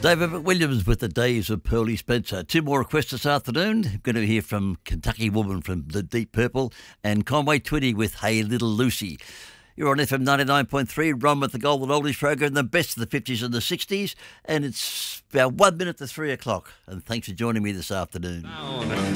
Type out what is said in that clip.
David McWilliams with the Days of Pearly Spencer. Two more requests this afternoon. We're going to hear from Kentucky Woman from the Deep Purple and Conway Twitty with Hey Little Lucy. You're on FM 99.3, run with the Golden Oldies program, the best of the 50s and the 60s, and it's about 1 minute to 3 o'clock. And thanks for joining me this afternoon.